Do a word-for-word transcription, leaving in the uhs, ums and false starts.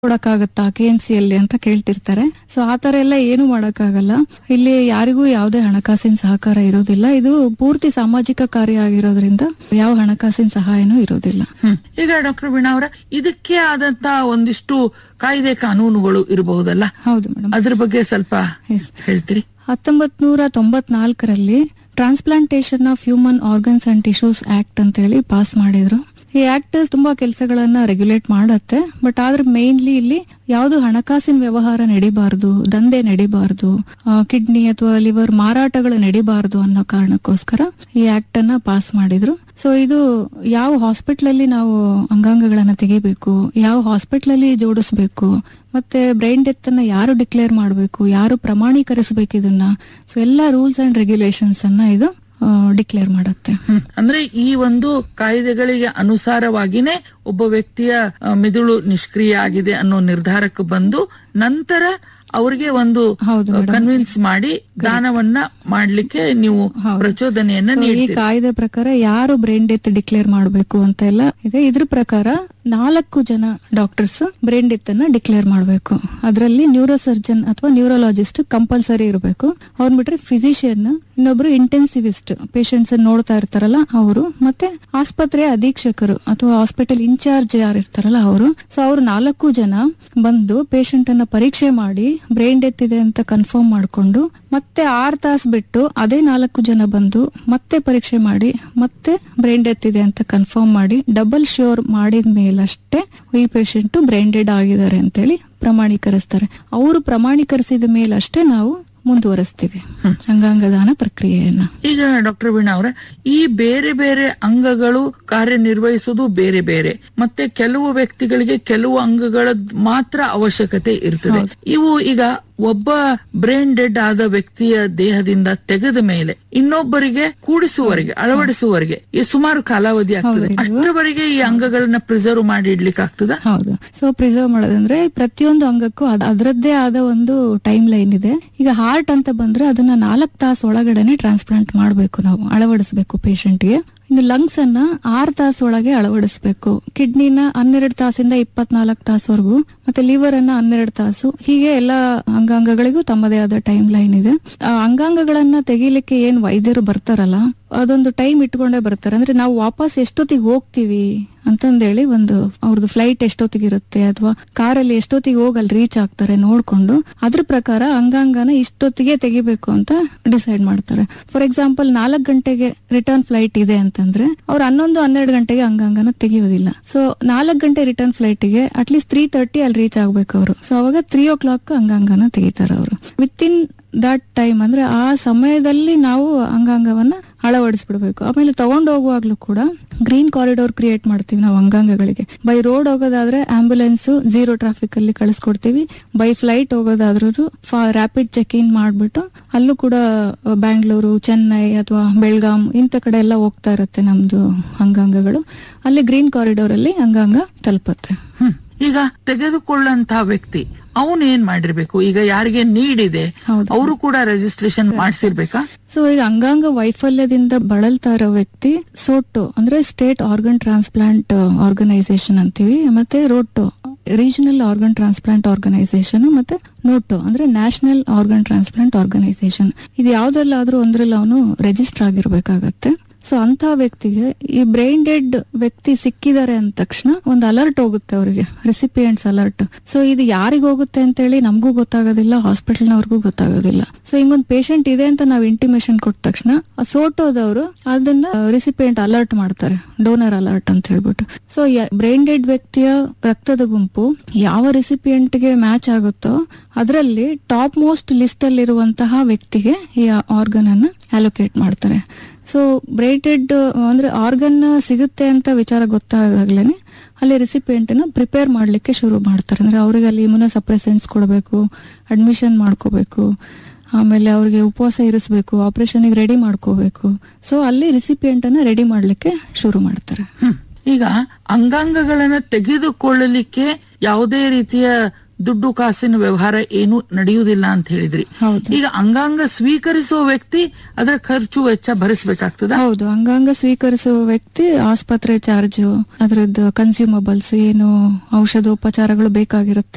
ಕೊಡಕ್ಕಾಗತ್ತಾ K M C ಅಲ್ಲಿ ಅಂತ ಕೇಳ್ತಿರ್ತಾರೆ. So ಆತರ ಎಲ್ಲ ಏನು ಮಾಡಕ್ಕಾಗಲ್ಲ. ಇಲ್ಲಿ ಯಾರಿಗೂ ಯಾವುದೇ ಹಣಕಾಸಿನ ಸಹಕಾರ ಇರೋದಿಲ್ಲ. ಇದು ಪೂರ್ತಿ ಸಾಮಾಜಿಕ ಕಾರ್ಯ ಆಗಿರೋದ್ರಿಂದ ಯಾವ ಹಣಕಾಸಿನ ಸಹಾಯನೂ ಇರೋದಿಲ್ಲ. ಹ್ಮ್ ಈಗ ಡಾಕ್ಟರ್ ವೀಣಾ ಅವರ ಇದಕ್ಕೆ ಆದಂತ ಒಂದಿಷ್ಟು ಕಾಯ್ದೆ ಕಾನೂನುಗಳು ಇರಬಹುದಲ್ಲ? ಹೌದು ಮೇಡಮ್, ಅದ್ರ ಬಗ್ಗೆ ಸ್ವಲ್ಪ ಹೇಳ್ತೀರಿ? ಹತ್ತೊಂಬತ್ ನೂರ ತೊಂಬತ್ನಾಲ್ಕರಲ್ಲಿ transplantation of human organs and tissues act ಅಂತ ಹೇಳಿ ಪಾಸ್ ಮಾಡಿದ್ರು. ಈ ಆಕ್ಟ್ ತುಂಬಾ ಕೆಲಸಗಳನ್ನ ರೆಗ್ಯುಲೇಟ್ ಮಾಡತ್ತೆ. ಬಟ್ ಆದ್ರೆ ಮೇನ್ಲಿ ಇಲ್ಲಿ ಯಾವ್ದು ಹಣಕಾಸಿನ ವ್ಯವಹಾರ ನಡಿಬಾರ್ದು, ದಂಧೆ ನಡಿಬಾರ್ದು, ಕಿಡ್ನಿ ಅಥವಾ ಲಿವರ್ ಮಾರಾಟಗಳು ನಡಿಬಾರ್ದು ಅನ್ನೋ ಕಾರಣಕ್ಕೋಸ್ಕರ ಈ ಆಕ್ಟ್ ಅನ್ನ ಪಾಸ್ ಮಾಡಿದ್ರು. ಸೊ ಇದು ಯಾವ ಹಾಸ್ಪಿಟಲ್ ಅಲ್ಲಿ ನಾವು ಅಂಗಾಂಗಗಳನ್ನ ತೆಗಿಬೇಕು, ಯಾವ ಹಾಸ್ಪಿಟಲ್ ಅಲ್ಲಿ ಜೋಡಿಸ್ಬೇಕು, ಮತ್ತೆ ಬ್ರೈನ್ ಡೆತ್ ಅನ್ನ ಯಾರು ಡಿಕ್ಲೇರ್ ಮಾಡಬೇಕು, ಯಾರು ಪ್ರಮಾಣೀಕರಿಸಬೇಕು, ಇದನ್ನ ಸೊ ಎಲ್ಲಾ ರೂಲ್ಸ್ ಅಂಡ್ ರೆಗ್ಯುಲೇಷನ್ಸ್ ಅನ್ನ ಇದು ಡಿಕ್ಲೇರ್ ಮಾಡುತ್ತೆ. ಅಂದ್ರೆ ಈ ಒಂದು ಕಾಯ್ದೆಗಳಿಗೆ ಅನುಸಾರವಾಗಿನೇ ಒಬ್ಬ ವ್ಯಕ್ತಿಯ ಮಿದುಳು ನಿಷ್ಕ್ರಿಯ ಆಗಿದೆ ಅನ್ನೋ ನಿರ್ಧಾರಕ್ಕೆ ಬಂದು ನಂತರ ಅವ್ರಿಗೆ ಒಂದು ಕನ್ವಿನ್ಸ್ ಮಾಡಿ ದಾನವನ್ನ ಮಾಡ್ಲಿಕ್ಕೆ ನೀವು ಪ್ರಚೋದನೆಯನ್ನ ನೀಡಿ. ಈ ಕಾಯ್ದೆ ಪ್ರಕಾರ ಯಾರು ಬ್ರೈನ್ ಡೆತ್ ಡಿಕ್ಲೇರ್ ಮಾಡಬೇಕು ಅಂತ ಎಲ್ಲ ಇದೆ. ಇದ್ರ ಪ್ರಕಾರ ನಾಲ್ಕು ಜನ ಡಾಕ್ಟರ್ಸ್ ಬ್ರೈನ್ ಡೆತ್ ಅನ್ನ ಡಿಕ್ಲೇರ್ ಮಾಡಬೇಕು. ಅದರಲ್ಲಿ ನ್ಯೂರೋ ಸರ್ಜನ್ ಅಥವಾ ನ್ಯೂರೋಲಾಜಿಸ್ಟ್ ಕಂಪಲ್ಸರಿ ಇರಬೇಕು. ಅವ್ರ ಬಿಟ್ರೆ ಫಿಸಿಷಿಯನ್, ಇನ್ನೊಬ್ರು ಇಂಟೆನ್ಸಿವಿಸ್ಟ್ ಪೇಷಂಟ್ಸ್ ನೋಡ್ತಾ ಇರ್ತಾರಲ್ಲ ಅವರು, ಮತ್ತೆ ಆಸ್ಪತ್ರೆಯ ಅಧೀಕ್ಷಕರು ಅಥವಾ ಹಾಸ್ಪಿಟಲ್ ಇನ್ಚಾರ್ಜ್ ಯಾರು ಇರ್ತಾರಲ್ಲ ಅವರು. ಸೊ ಅವ್ರು ನಾಲ್ಕು ಜನ ಬಂದು ಪೇಷಂಟ್ ಅನ್ನ ಪರೀಕ್ಷೆ ಮಾಡಿ ಬ್ರೈನ್ ಡೆತ್ ಇದೆ ಅಂತ ಕನ್ಫರ್ಮ್ ಮಾಡ್ಕೊಂಡು ಮತ್ತೆ ಆರ್ ತಾಸು ಬಿಟ್ಟು ಅದೇ ನಾಲ್ಕು ಜನ ಬಂದು ಮತ್ತೆ ಪರೀಕ್ಷೆ ಮಾಡಿ ಮತ್ತೆ ಬ್ರೈನ್ ಡೆತ್ ಇದೆ ಅಂತ ಕನ್ಫರ್ಮ್ ಮಾಡಿ ಡಬಲ್ ಶ್ಯೂರ್ ಮಾಡಿದ ಮೇಲಷ್ಟೇ ಈ ಪೇಷಂಟ್ ಬ್ರೈನ್ ಡೆಡ್ ಆಗಿದ್ದಾರೆ ಅಂತೇಳಿ ಪ್ರಮಾಣೀಕರಿಸ್ತಾರೆ. ಅವರು ಪ್ರಮಾಣೀಕರಿಸಿದ ಮೇಲಷ್ಟೇ ನಾವು ಮುಂದುವರಿಸ್ತೀವಿ ಅಂಗಾಂಗ ದಾನ ಪ್ರಕ್ರಿಯೆಯನ್ನ. ಈಗ ಡಾಕ್ಟರ್ ವೀಣಾ ಅವರ ಈ ಬೇರೆ ಬೇರೆ ಅಂಗಗಳು ಕಾರ್ಯನಿರ್ವಹಿಸುವುದು ಬೇರೆ ಬೇರೆ, ಮತ್ತೆ ಕೆಲವು ವ್ಯಕ್ತಿಗಳಿಗೆ ಕೆಲವು ಅಂಗಗಳ ಮಾತ್ರ ಅವಶ್ಯಕತೆ ಇರ್ತದೆ. ಇವು ಈಗ ಒಬ್ಬ ಬ್ರೈನ್ ಡೆಡ್ ಆದ ವ್ಯಕ್ತಿಯ ದೇಹದಿಂದ ತೆಗೆದ ಮೇಲೆ ಇನ್ನೊಬ್ಬರಿಗೆ ಕೂಡಿಸುವವರೆಗೆ ಅಳವಡಿಸುವವರೆಗೆ ಈ ಸುಮಾರು ಕಾಲಾವಧಿ ಆಗ್ತದೆ. ಅಷ್ಟರವರೆಗೆ ಈ ಅಂಗಗಳನ್ನ ಪ್ರಿಸರ್ವ್ ಮಾಡಿ ಇಡ್ಲಿಕ್ಕೆ ಆಗ್ತದ? ಹೌದು. ಸೊ ಪ್ರಿಸರ್ವ್ ಮಾಡೋದಂದ್ರೆ ಪ್ರತಿಯೊಂದು ಅಂಗಕ್ಕೂ ಅದರದ್ದೇ ಆದ ಒಂದು ಟೈಮ್ ಲೈನ್ ಇದೆ. ಈಗ ಹಾರ್ಟ್ ಅಂತ ಬಂದ್ರೆ ಅದನ್ನ ನಾಲ್ಕು ತಾಸು ಒಳಗಡೆನೆ ಟ್ರಾನ್ಸ್ಪ್ಲಾಂಟ್ ಮಾಡ್ಬೇಕು, ನಾವು ಅಳವಡಿಸಬೇಕು ಪೇಷಂಟ್ಗೆ. ಇನ್ನು ಲಂಗ್ಸ್ ಅನ್ನ ಆರು ತಾಸು ಒಳಗೆ ಅಳವಡಿಸಬೇಕು. ಕಿಡ್ನಿನ ಹನ್ನೆರಡು ತಾಸಿಂದ ಇಪ್ಪತ್ನಾಲ್ಕು ತಾಸುವರೆಗೂ, ಮತ್ತೆ ಲಿವರ್ ಅನ್ನ ಹನ್ನೆರಡು ತಾಸು. ಹೀಗೆ ಎಲ್ಲಾ ಅಂಗಾಂಗಗಳಿಗೂ ತಮ್ಮದೇ ಆದ ಟೈಮ್ ಲೈನ್ ಇದೆ. ಆ ಅಂಗಾಂಗಗಳನ್ನ ತೆಗಿಲಿಕ್ಕೆ ಏನ್ ವೈದ್ಯರು ಬರ್ತಾರಲ್ಲ, ಅದೊಂದು ಟೈಮ್ ಇಟ್ಕೊಂಡೇ ಬರ್ತಾರೆ. ಅಂದ್ರೆ ನಾವು ವಾಪಸ್ ಎಷ್ಟೊತ್ತಿಗೆ ಹೋಗ್ತೀವಿ ಅಂತಂದೇಳಿ ಒಂದು ಅವ್ರದ್ದು ಫ್ಲೈಟ್ ಎಷ್ಟೊತ್ತಿಗಿರುತ್ತೆ ಅಥವಾ ಕಾರಲ್ಲಿ ಎಷ್ಟೊತ್ತಿಗೆ ಹೋಗಿ ಅಲ್ಲಿ ರೀಚ್ ಆಗ್ತಾರೆ ನೋಡ್ಕೊಂಡು ಅದ್ರ ಪ್ರಕಾರ ಅಂಗಾಂಗನ ಇಷ್ಟೊತ್ತಿಗೆ ತೆಗಿಬೇಕು ಅಂತ ಡಿಸೈಡ್ ಮಾಡ್ತಾರೆ. ಫಾರ್ ಎಕ್ಸಾಂಪಲ್ ನಾಲ್ಕು ಗಂಟೆಗೆ ರಿಟರ್ನ್ ಫ್ಲೈಟ್ ಇದೆ ಅಂತಂದ್ರೆ ಅವ್ರು ಹನ್ನೊಂದು ಹನ್ನೆರಡು ಗಂಟೆಗೆ ಅಂಗಾಂಗನ ತೆಗಿಯೋದಿಲ್ಲ. ಸೊ ನಾಲ್ಕು ಗಂಟೆ ರಿಟರ್ನ್ ಫ್ಲೈಟ್ಗೆ ಅಟ್ಲೀಸ್ಟ್ ತ್ರೀ ತರ್ಟಿ ಅಲ್ಲಿ ರೀಚ್ ಆಗ್ಬೇಕು ಅವರು. ಸೊ ಅವಾಗ ತ್ರೀ ಓ ಕ್ಲಾಕ್ ಅಂಗಾಂಗನ ತೆಗಿತಾರೆ ಅವರು. ವಿತ್ ಇನ್ ದಟ್ ಟೈಮ್ ಅಂದ್ರೆ ಆ ಸಮಯದಲ್ಲಿ ನಾವು ಅಂಗಾಂಗವನ್ನ ಅಳವಡಿಸ್ಬಿಡ್ಬೇಕು. ಆಮೇಲೆ ತಗೊಂಡ್ ಹೋಗುವಾಗ್ಲೂ ಕೂಡ ಗ್ರೀನ್ ಕಾರಿಡೋರ್ ಕ್ರಿಯೇಟ್ ಮಾಡ್ತೀವಿ ನಾವು ಅಂಗಾಂಗಗಳಿಗೆ. ಬೈ ರೋಡ್ ಹೋಗೋದಾದ್ರೆ ಆಂಬ್ಯುಲೆನ್ಸ್ ಝೀರೋ ಟ್ರಾಫಿಕ್ ಅಲ್ಲಿ ಕಳಿಸ್ಕೊಡ್ತೀವಿ. By flight ಹೋಗೋದಾದ್ರೂ rapid check in ಮಾಡ್ಬಿಟ್ಟು ಅಲ್ಲೂ ಕೂಡ ಬ್ಯಾಂಗ್ಳೂರು, ಚೆನ್ನೈ ಅಥವಾ ಬೆಳಗಾಂ ಇಂಥ ಕಡೆ ಎಲ್ಲ ಹೋಗ್ತಾ ಇರುತ್ತೆ ನಮ್ದು ಅಂಗಾಂಗಗಳು. ಅಲ್ಲಿ ಗ್ರೀನ್ ಕಾರಿಡೋರ್ ಅಲ್ಲಿ ಅಂಗಾಂಗ ತಲುಪುತ್ತೆ. ಹ್ಮ್ ಈಗ ತೆಗೆದುಕೊಳ್ಳಂತಹ ವ್ಯಕ್ತಿ ಅವನು ಏನ್ ಮಾಡಿರ್ಬೇಕು? ಈಗ ಯಾರಿಗೆ ನೀಡಿದೆ ಅವರು ಕೂಡ ರಿಜಿಸ್ಟ್ರೇಷನ್ ಮಾಡಿಸಿರ್ಬೇಕಾ? ಸೊ ಈಗ ಅಂಗಾಂಗ ವೈಫಲ್ಯದಿಂದ ಬಳಲ್ತಾ ಇರೋ ವ್ಯಕ್ತಿ ಸೋಟೋ ಅಂದ್ರೆ ಸ್ಟೇಟ್ ಆರ್ಗನ್ ಟ್ರಾನ್ಸ್ಪ್ಲಾಂಟ್ ಆರ್ಗನೈಸೇಷನ್ ಅಂತೀವಿ, ಮತ್ತೆ roto regional organ transplant organisation, ಮತ್ತೆ ನೋಟೋ ಅಂದ್ರೆ ನ್ಯಾಷನಲ್ ಆರ್ಗನ್ ಟ್ರಾನ್ಸ್ಪ್ಲಾಂಟ್ ಆರ್ಗನೈಸೇಷನ್. ಇದು ಯಾವ್ದ್ರಲ್ಲಾದ್ರೂ ಒಂದ್ರಲ್ಲಿ ಅವನು ರಿಜಿಸ್ಟರ್ ಆಗಿರ್ಬೇಕಾಗತ್ತೆ. ಸೊ ಅಂತ ವ್ಯಕ್ತಿಗೆ ಈ ಬ್ರೈನ್ ಡೆಡ್ ವ್ಯಕ್ತಿ ಸಿಕ್ಕಿದ್ದಾರೆ ಅಂದ ತಕ್ಷಣ ಒಂದು ಅಲರ್ಟ್ ಹೋಗುತ್ತೆ ಅವರಿಗೆ, ರೆಸಿಪಿಯೆಂಟ್ಸ್ ಅಲರ್ಟ್. ಸೊ ಇದು ಯಾರಿಗ ಹೋಗುತ್ತೆ ಅಂತ ಹೇಳಿ ನಮಗೂ ಗೊತ್ತಾಗೋದಿಲ್ಲ, ಹಾಸ್ಪಿಟಲ್ನವ್ರಿಗೂ ಗೊತ್ತಾಗೋದಿಲ್ಲ. ಸೊ ಹಿಂಗೊಂದು ಪೇಷಂಟ್ ಇದೆ ಅಂತ ನಾವು ಇಂಟಿಮೇಷನ್ ಕೊಟ್ಟ ತಕ್ಷಣ ಆ ಸೋಟೋದವರು ಅದನ್ನ ರೆಸಿಪಿಯೆಂಟ್ ಅಲರ್ಟ್ ಮಾಡ್ತಾರೆ, ಡೋನರ್ ಅಲರ್ಟ್ ಅಂತ ಹೇಳ್ಬಿಟ್ಟು. ಸೊ ಬ್ರೈನ್ ಡೆಡ್ ವ್ಯಕ್ತಿಯ ರಕ್ತದ ಗುಂಪು ಯಾವ ರೆಸಿಪಿಯೆಂಟ್ ಗೆ ಮ್ಯಾಚ್ ಆಗುತ್ತೋ ಅದರಲ್ಲಿ ಟಾಪ್ ಮೋಸ್ಟ್ ಲಿಸ್ಟ್ ಅಲ್ಲಿರುವಂತಹ ವ್ಯಕ್ತಿಗೆ ಈ ಆರ್ಗನ್ ಅನ್ನ ಅಲೋಕೇಟ್ ಮಾಡ್ತಾರೆ. ಸೊ ಬ್ರೈನ್ ಡೆಡ್ ಅಂದ್ರೆ ಆರ್ಗನ್ ಸಿಗುತ್ತೆ ಅಂತ ವಿಚಾರ ಗೊತ್ತಾದಾಗ್ಲೇನೆ ಅಲ್ಲಿ ರೆಸಿಪಿಯೆಂಟ್ ನ ಪ್ರಿಪೇರ್ ಮಾಡ್ಲಿಕ್ಕೆ ಶುರು ಮಾಡ್ತಾರೆ. ಅಂದ್ರೆ ಅವ್ರಿಗೆ ಅಲ್ಲಿ ಇಮ್ಯುನೋ ಸಪ್ರೆಸೆಂಟ್ಸ್ ಕೊಡಬೇಕು, ಅಡ್ಮಿಷನ್ ಮಾಡ್ಕೋಬೇಕು, ಆಮೇಲೆ ಅವ್ರಿಗೆ ಉಪವಾಸ ಇರಿಸಬೇಕು, ಆಪರೇಷನ್ ರೆಡಿ ಮಾಡ್ಕೋಬೇಕು. ಸೊ ಅಲ್ಲಿ ರೆಸಿಪಿಯೆಂಟ್ ಅನ್ನ ರೆಡಿ ಮಾಡ್ಲಿಕ್ಕೆ ಶುರು ಮಾಡ್ತಾರೆ. ಈಗ ಅಂಗಾಂಗಗಳನ್ನ ತೆಗೆದುಕೊಳ್ಳಲಿಕ್ಕೆ ಯಾವುದೇ ರೀತಿಯ ದುಡ್ಡು ಕಾಸಿನ ವ್ಯವಹಾರ ಏನು ನಡೆಯುವುದಿಲ್ಲ ಅಂತ ಹೇಳಿದ್ರಿ. ಈಗ ಅಂಗಾಂಗ ಸ್ವೀಕರಿಸುವ ವ್ಯಕ್ತಿ ಅದರ ಖರ್ಚು ವೆಚ್ಚ ಭರಿಸಬೇಕಾಗ್ತದ? ಹೌದು, ಅಂಗಾಂಗ ಸ್ವೀಕರಿಸುವ ವ್ಯಕ್ತಿ ಆಸ್ಪತ್ರೆ ಚಾರ್ಜ್, ಅದರದ್ದು ಕನ್ಸ್ಯೂಮಬಲ್ಸ್ ಏನು ಔಷಧೋಪಚಾರಗಳು ಬೇಕಾಗಿರುತ್ತೆ